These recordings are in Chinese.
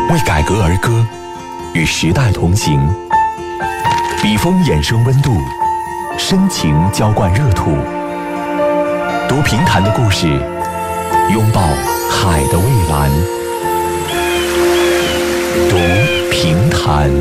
为改革而歌，与时代同行。笔锋衍生温度，深情浇灌热土。读评弹的故事，拥抱海的蔚蓝。读评弹。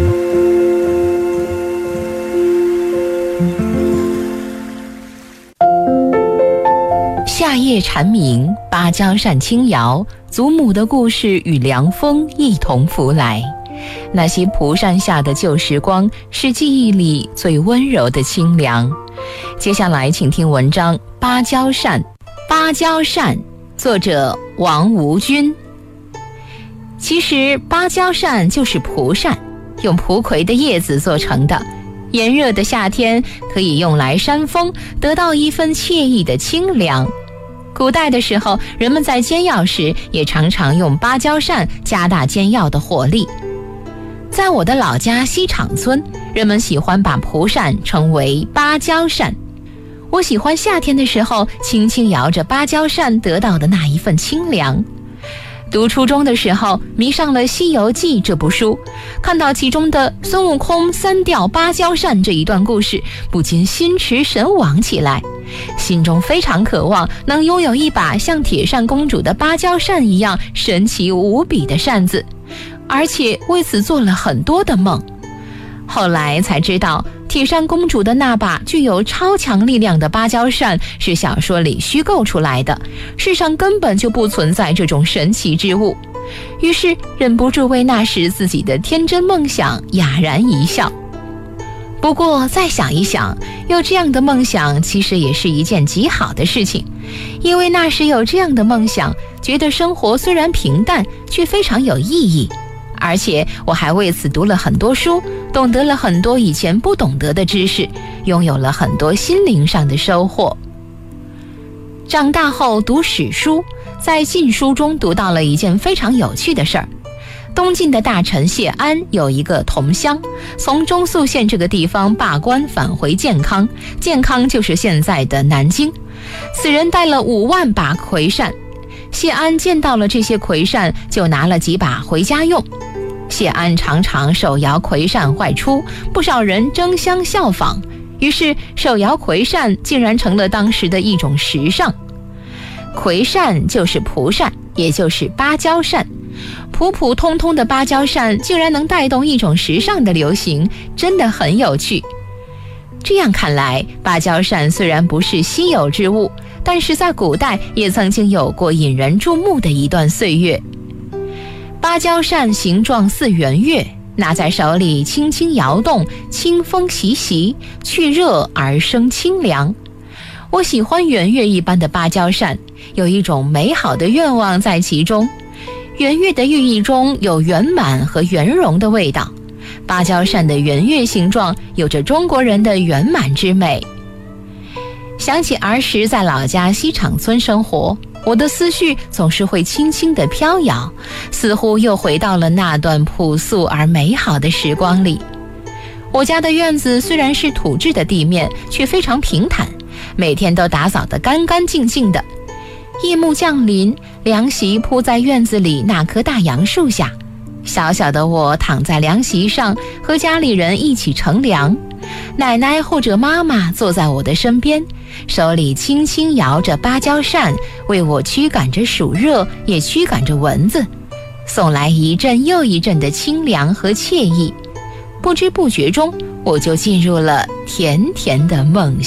夏夜蝉鸣，芭蕉扇轻摇，祖母的故事与凉风一同拂来。那些蒲扇下的旧时光，是记忆里最温柔的清凉。接下来请听文章《芭蕉扇》。芭蕉扇，作者王吴君。其实芭蕉扇就是蒲扇，用蒲葵的叶子做成的。炎热的夏天可以用来扇风，得到一份惬意的清凉。古代的时候，人们在煎药时也常常用芭蕉扇加大煎药的火力。在我的老家西厂村，人们喜欢把蒲扇称为芭蕉扇。我喜欢夏天的时候轻轻摇着芭蕉扇得到的那一份清凉。读初中的时候迷上了《西游记》这部书，看到其中的孙悟空三吊芭蕉扇这一段故事，不禁心驰神往起来，心中非常渴望能拥有一把像铁扇公主的芭蕉扇一样神奇无比的扇子，而且为此做了很多的梦。后来才知道，铁扇公主的那把具有超强力量的芭蕉扇是小说里虚构出来的，世上根本就不存在这种神奇之物。于是忍不住为那时自己的天真梦想哑然一笑。不过再想一想，有这样的梦想其实也是一件极好的事情，因为那时有这样的梦想，觉得生活虽然平淡，却非常有意义。而且我还为此读了很多书，懂得了很多以前不懂得的知识，拥有了很多心灵上的收获。长大后读史书，在禁书中读到了一件非常有趣的事儿。东晋的大臣谢安有一个同乡，从中宿县这个地方罢官返回建康，建康就是现在的南京。此人带了5万把葵扇，谢安见到了这些葵扇，就拿了几把回家用。谢安常常手摇葵扇外出，不少人争相效仿，于是手摇葵扇竟然成了当时的一种时尚。葵扇就是蒲扇，也就是芭蕉扇。普普通通的芭蕉扇竟然能带动一种时尚的流行，真的很有趣。这样看来，芭蕉扇虽然不是稀有之物，但是在古代也曾经有过引人注目的一段岁月。芭蕉扇形状似圆月，拿在手里轻轻摇动，清风习习，去热而生清凉。我喜欢圆月一般的芭蕉扇，有一种美好的愿望在其中。圆月的寓意中有圆满和圆融的味道，芭蕉扇的圆月形状有着中国人的圆满之美。想起儿时在老家西厂村生活，我的思绪总是会轻轻地飘摇，似乎又回到了那段朴素而美好的时光里。我家的院子虽然是土质的地面，却非常平坦，每天都打扫得干干净净的。夜幕降临，凉席铺在院子里那棵大杨树下，小小的我躺在凉席上，和家里人一起乘凉。奶奶或者妈妈坐在我的身边，手里轻轻摇着芭蕉扇，为我驱赶着暑热，也驱赶着蚊子，送来一阵又一阵的清凉和惬意。不知不觉中，我就进入了甜甜的梦乡。